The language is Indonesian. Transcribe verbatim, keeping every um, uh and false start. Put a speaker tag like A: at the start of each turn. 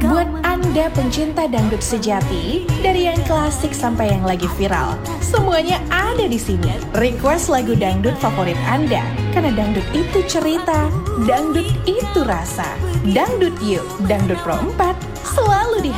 A: Buat Anda pencinta dangdut sejati, dari yang klasik sampai yang lagi viral, semuanya ada di sini. Request lagu dangdut favorit Anda, karena dangdut itu cerita, dangdut itu rasa. Dangdut Yuk, Dangdut Pro empat, selalu di